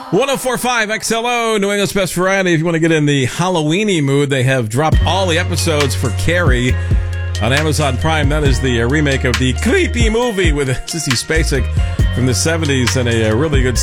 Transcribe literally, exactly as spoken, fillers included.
one oh four point five X L O, New England's Best Variety. If you want to get in the Halloweeny mood, they have dropped all the episodes for Carrie on Amazon Prime. That is the uh, remake of the creepy movie with Sissy Spacek from the seventies and a, a really good